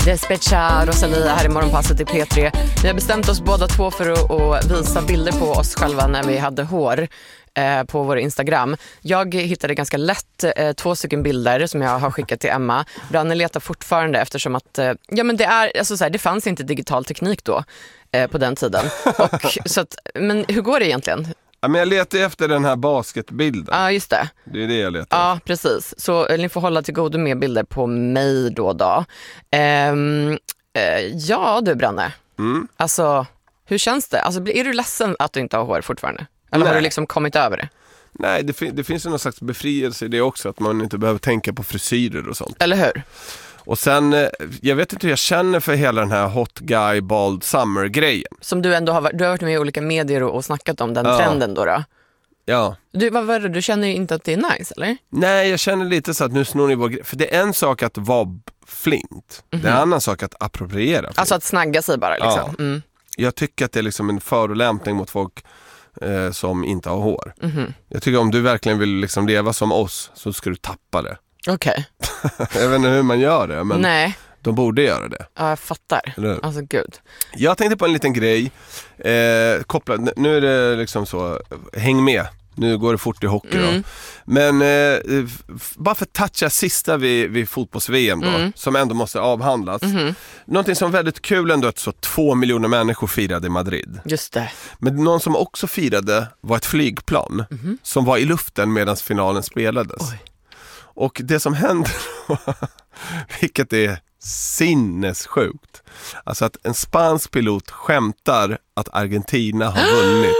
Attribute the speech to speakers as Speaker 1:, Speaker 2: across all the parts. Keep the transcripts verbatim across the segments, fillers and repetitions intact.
Speaker 1: Despecha, Rosalia här i Morgonpasset i P tre. Vi har bestämt oss båda två för att, att visa bilder på oss själva när vi hade hår eh, på vår Instagram. Jag hittade ganska lätt eh, två stycken bilder som jag har skickat till Emma. Branne letar fortfarande eftersom att eh, ja, men det, är, alltså, så här, det fanns inte digital teknik då eh, på den tiden. Och, så att, men hur går det egentligen?
Speaker 2: Ja, men jag letar efter den här basketbilden.
Speaker 1: Ja, ah, just det.
Speaker 2: Det är det jag letar
Speaker 1: Ja, precis. Så ni får hålla till godo med bilder på mig då då. Ehm, eh, ja, du Branne.
Speaker 2: Mm.
Speaker 1: Alltså, hur känns det? Alltså, är du ledsen att du inte har hår fortfarande? Eller
Speaker 2: Nej.
Speaker 1: har du liksom kommit över det?
Speaker 2: Nej, det, fin- det finns ju någon slags befrielse i det också. Att man inte behöver tänka på frisyrer och sånt.
Speaker 1: Eller hur?
Speaker 2: Och sen, jag vet inte hur jag känner för hela den här hot guy bald summer-grejen.
Speaker 1: Som du ändå har varit, du har varit med i olika medier och, och snackat om den
Speaker 2: Ja.
Speaker 1: trenden då då.
Speaker 2: Ja.
Speaker 1: Du, vad var det? Du känner ju inte att det är nice, eller?
Speaker 2: Nej, jag känner lite så att nu snor ni vår grej. För det är en sak att vara flint. Mm-hmm. Det är en annan sak att appropriera flint.
Speaker 1: Alltså att snagga sig bara liksom.
Speaker 2: Ja.
Speaker 1: Mm.
Speaker 2: Jag tycker att det är liksom en förolämpning mot folk eh, som inte har hår.
Speaker 1: Mm-hmm.
Speaker 2: Jag tycker om du verkligen vill liksom leva som oss så ska du tappa det.
Speaker 1: Okej.
Speaker 2: Okay. Jag vet inte hur man gör det, men
Speaker 1: Nej.
Speaker 2: de borde göra det.
Speaker 1: Ja, jag fattar.
Speaker 2: Eller?
Speaker 1: Alltså gud.
Speaker 2: Jag tänkte på en liten grej eh, kopplad, nu är det liksom så, häng med. Nu går det fort i hockey då.
Speaker 1: Mm.
Speaker 2: Men eh, f- bara för att toucha sista vid, vid fotbolls-V M då,
Speaker 1: Mm.
Speaker 2: som ändå måste avhandlas.
Speaker 1: Mm-hmm.
Speaker 2: Någonting som är väldigt kul ändå att så två miljoner människor firade i Madrid.
Speaker 1: Just det.
Speaker 2: Men någon som också firade var ett flygplan
Speaker 1: Mm-hmm.
Speaker 2: som var i luften medan finalen spelades.
Speaker 1: Oj.
Speaker 2: Och det som händer då, vilket är sinnessjukt. Alltså att en spansk pilot skämtar att Argentina har vunnit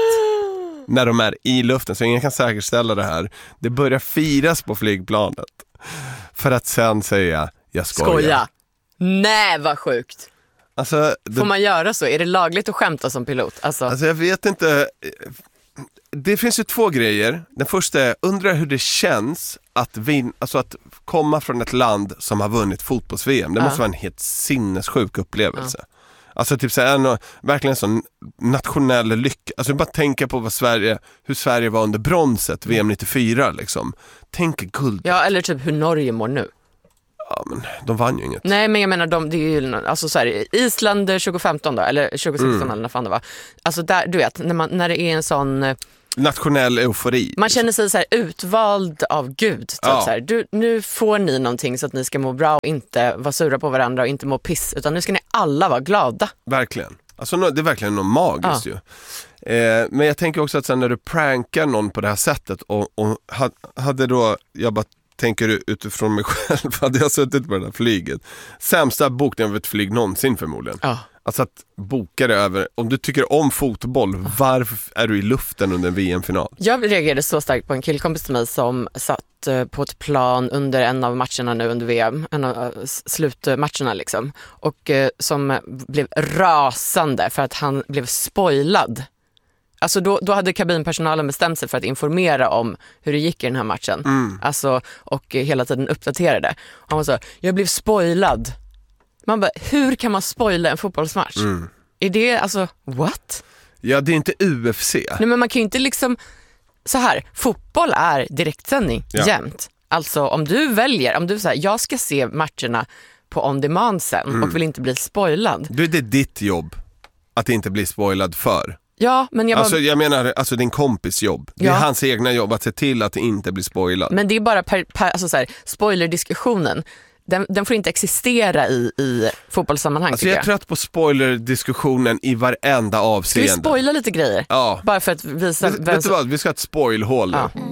Speaker 2: när de är i luften, så ingen kan säkerställa det här. Det börjar firas på flygplanet för att sen säga jag skojar.
Speaker 1: Skoja. Nej, vad sjukt.
Speaker 2: Alltså, det,
Speaker 1: Får man göra så? Är det lagligt att skämta som pilot? Alltså,
Speaker 2: alltså jag vet inte. Det finns ju två grejer. Den första är, undrar hur det känns att, vin, alltså att komma från ett land som har vunnit fotbolls-V M. Det
Speaker 1: Ja.
Speaker 2: måste vara en helt sinnessjuk upplevelse. Ja. Alltså typ så här, en, verkligen en sån nationell lycka. Alltså bara tänka på vad Sverige, hur Sverige var under bronset, V M nittiofyra liksom. Tänk guld.
Speaker 1: ja, eller typ hur Norge mår nu.
Speaker 2: Ja, men de vann ju inget.
Speaker 1: Nej, men jag menar, de, det är ju, alltså så här, Island tjugo femton då, eller tjugo sexton mm. eller när fan det var. Alltså där, du vet, när, man, när det är en sån
Speaker 2: nationell eufori.
Speaker 1: man känner sig så här utvald av Gud typ
Speaker 2: Ja.
Speaker 1: så här, du, nu får ni någonting så att ni ska må bra och inte vara sura på varandra och inte må piss, utan nu ska ni alla vara glada.
Speaker 2: Verkligen. Alltså det är verkligen något magiskt
Speaker 1: Ja.
Speaker 2: ju. Eh, men jag tänker också att sen när du prankar någon på det här sättet och, och hade då, jag bara tänker utifrån mig själv, hade jag suttit på det här flyget. Sämsta bokningen av ett flyg någonsin förmodligen.
Speaker 1: Ja.
Speaker 2: Alltså att boka det över, om du tycker om fotboll, varför är du i luften under en V M-final?
Speaker 1: Jag reagerade så starkt på en killkompis till mig som satt eh, på ett plan under en av matcherna nu under V M, en av uh, slutmatcherna liksom, och eh, som blev rasande för att han blev spoilad. Alltså då, då hade kabinpersonalen bestämt sig för att informera om hur det gick i den här matchen.
Speaker 2: Mm.
Speaker 1: Alltså, och eh, hela tiden uppdaterade. Och han sa, jag blev spoilad. Man bara, hur kan man spoila en fotbollsmatch?
Speaker 2: Mm.
Speaker 1: Är det, alltså, what?
Speaker 2: Ja, det är inte U F C.
Speaker 1: Nej, men man kan ju inte liksom, så här, fotboll är direktsändning
Speaker 2: Ja.
Speaker 1: jämt. Alltså om du väljer, om du säger, jag ska se matcherna på on demand sen
Speaker 2: Mm.
Speaker 1: och vill inte bli spoilad.
Speaker 2: Du, det är ditt jobb att inte bli spoilad för.
Speaker 1: Ja, men jag bara,
Speaker 2: Alltså jag menar, alltså din kompis jobb. Det är
Speaker 1: Ja.
Speaker 2: hans egna jobb att se till att det inte blir spoilad.
Speaker 1: men det är bara per, per, alltså så här, spoilerdiskussionen. Den, den får inte existera i, i fotbollssammanhang,
Speaker 2: Alltså
Speaker 1: tycker
Speaker 2: jag är
Speaker 1: jag.
Speaker 2: trött på spoilerdiskussionen i varenda
Speaker 1: Ska vi
Speaker 2: avseende.
Speaker 1: spoila lite grejer?
Speaker 2: Ja.
Speaker 1: Bara för att visa
Speaker 2: Vet, vet du vad, vi ska ha ett spoilhål nu.
Speaker 1: Ja.